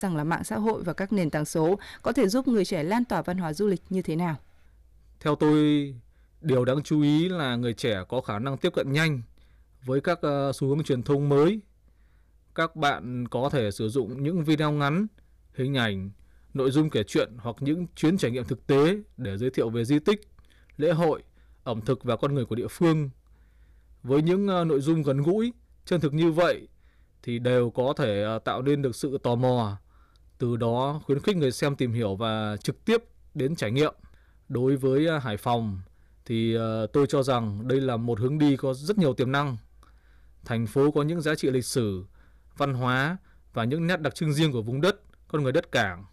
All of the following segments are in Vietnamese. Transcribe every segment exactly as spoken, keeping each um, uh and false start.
rằng là mạng xã hội và các nền tảng số có thể giúp người trẻ lan tỏa văn hóa du lịch như thế nào? Theo tôi, điều đáng chú ý là người trẻ có khả năng tiếp cận nhanh với các uh, xu hướng truyền thông mới. Các bạn có thể sử dụng những video ngắn, hình ảnh, nội dung kể chuyện hoặc những chuyến trải nghiệm thực tế để giới thiệu về di tích, lễ hội, ẩm thực và con người của địa phương. Với những uh, nội dung gần gũi, chân thực như vậy thì đều có thể uh, tạo nên được sự tò mò, từ đó khuyến khích người xem tìm hiểu và trực tiếp đến trải nghiệm. Đối với uh, Hải Phòng thì uh, tôi cho rằng đây là một hướng đi có rất nhiều tiềm năng. Thành phố có những giá trị lịch sử, văn hóa và những nét đặc trưng riêng của vùng đất, con người đất Cảng.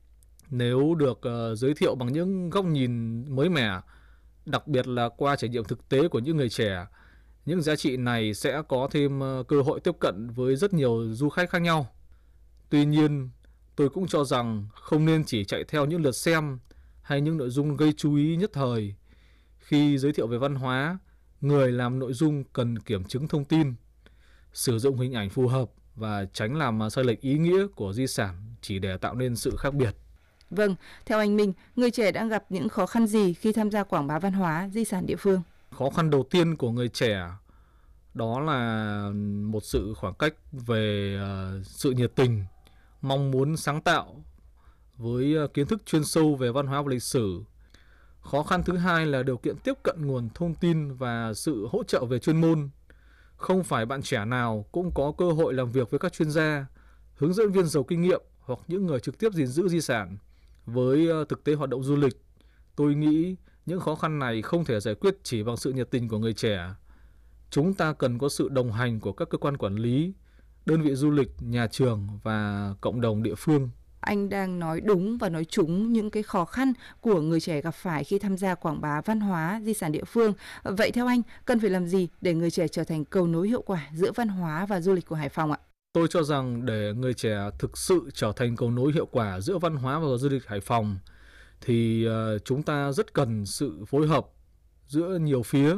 Nếu được uh, giới thiệu bằng những góc nhìn mới mẻ, đặc biệt là qua trải nghiệm thực tế của những người trẻ, những giá trị này sẽ có thêm uh, cơ hội tiếp cận với rất nhiều du khách khác nhau. Tuy nhiên, tôi cũng cho rằng không nên chỉ chạy theo những lượt xem hay những nội dung gây chú ý nhất thời. Khi giới thiệu về văn hóa, người làm nội dung cần kiểm chứng thông tin, sử dụng hình ảnh phù hợp và tránh làm sai lệch ý nghĩa của di sản chỉ để tạo nên sự khác biệt. Vâng, theo anh Minh, người trẻ đang gặp những khó khăn gì khi tham gia quảng bá văn hóa, di sản địa phương? Khó khăn đầu tiên của người trẻ đó là một sự khoảng cách về uh, sự nhiệt tình, mong muốn sáng tạo với uh, kiến thức chuyên sâu về văn hóa và lịch sử. Khó khăn thứ hai là điều kiện tiếp cận nguồn thông tin và sự hỗ trợ về chuyên môn. Không phải bạn trẻ nào cũng có cơ hội làm việc với các chuyên gia, hướng dẫn viên giàu kinh nghiệm hoặc những người trực tiếp gìn giữ di sản. Với thực tế hoạt động du lịch, tôi nghĩ những khó khăn này không thể giải quyết chỉ bằng sự nhiệt tình của người trẻ. Chúng ta cần có sự đồng hành của các cơ quan quản lý, đơn vị du lịch, nhà trường và cộng đồng địa phương. Anh đang nói đúng và nói trúng những cái khó khăn của người trẻ gặp phải khi tham gia quảng bá văn hóa, di sản địa phương. Vậy theo anh, cần phải làm gì để người trẻ trở thành cầu nối hiệu quả giữa văn hóa và du lịch của Hải Phòng ạ? Tôi cho rằng để người trẻ thực sự trở thành cầu nối hiệu quả giữa văn hóa và du lịch Hải Phòng thì chúng ta rất cần sự phối hợp giữa nhiều phía,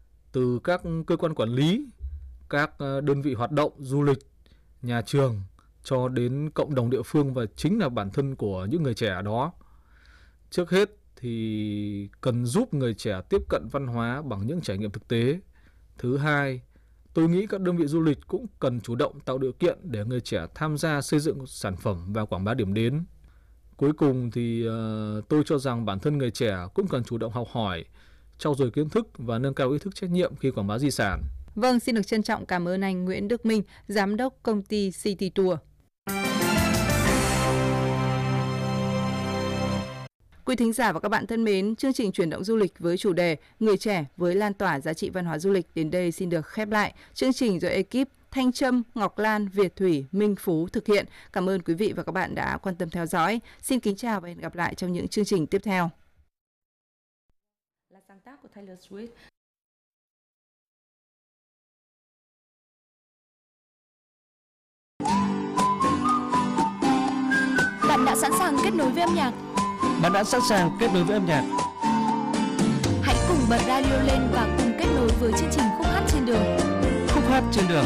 từ các cơ quan quản lý, các đơn vị hoạt động du lịch, nhà trường cho đến cộng đồng địa phương và chính là bản thân của những người trẻ đó. Trước hết thì cần giúp người trẻ tiếp cận văn hóa bằng những trải nghiệm thực tế. Thứ hai, tôi nghĩ các đơn vị du lịch cũng cần chủ động tạo điều kiện để người trẻ tham gia xây dựng sản phẩm và quảng bá điểm đến. Cuối cùng thì uh, tôi cho rằng bản thân người trẻ cũng cần chủ động học hỏi, trau dồi kiến thức và nâng cao ý thức trách nhiệm khi quảng bá di sản. Vâng, xin được trân trọng cảm ơn anh Nguyễn Đức Minh, Giám đốc công ty City Tour. Quý thính giả và các bạn thân mến, chương trình chuyển động du lịch với chủ đề Người trẻ với lan tỏa giá trị văn hóa du lịch đến đây xin được khép lại. Chương trình do ekip Thanh Trâm, Ngọc Lan, Việt Thủy, Minh Phú thực hiện. Cảm ơn quý vị và các bạn đã quan tâm theo dõi. Xin kính chào và hẹn gặp lại trong những chương trình tiếp theo. Là sáng tác của Taylor Swift. Bạn đã sẵn sàng kết nối với âm nhạc. Bạn đã sẵn sàng kết nối với âm nhạc. Hãy cùng bật radio lên và cùng kết nối với chương trình Khúc hát trên đường. Khúc hát trên đường.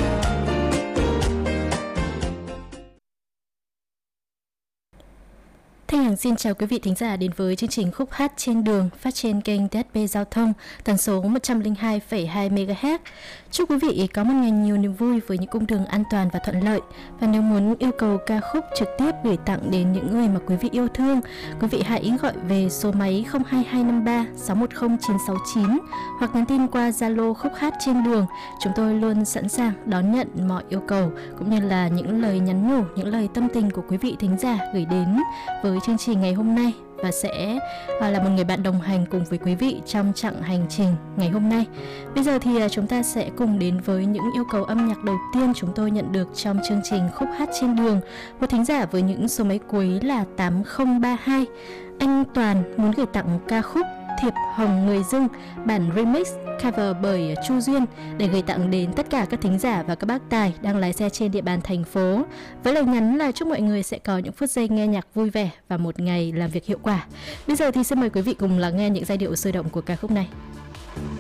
Thanh Hằng xin chào quý vị thính giả đến với chương trình Khúc hát trên đường phát trên kênh tê ét pê Giao thông tần số một trăm lẻ hai phẩy hai mê ga héc. Chúc quý vị có một ngày nhiều niềm vui với những cung đường an toàn và thuận lợi. Và nếu muốn yêu cầu ca khúc trực tiếp gửi tặng đến những người mà quý vị yêu thương, quý vị hãy gọi về số máy không hai hai năm ba sáu một không chín sáu chín hoặc nhắn tin qua Zalo Khúc hát trên đường. Chúng tôi luôn sẵn sàng đón nhận mọi yêu cầu cũng như là những lời nhắn nhủ, những lời tâm tình của quý vị thính giả gửi đến với chương trình ngày hôm nay, và sẽ là một người bạn đồng hành cùng với quý vị trong chặng hành trình ngày hôm nay. Bây giờ thì chúng ta sẽ cùng đến với những yêu cầu âm nhạc đầu tiên chúng tôi nhận được trong chương trình Khúc hát trên đường. Một thính giả với những số máy cuối là tám không ba hai. Anh Toàn muốn gửi tặng ca khúc Thiệp Hồng Người Dưng, bản remix cover bởi Chu Duyên, để gửi tặng đến tất cả các thính giả và các bác tài đang lái xe trên địa bàn thành phố, với lời nhắn là chúc mọi người sẽ có những phút giây nghe nhạc vui vẻ và một ngày làm việc hiệu quả. Bây giờ thì xin mời quý vị cùng lắng nghe những giai điệu sôi động của ca khúc này.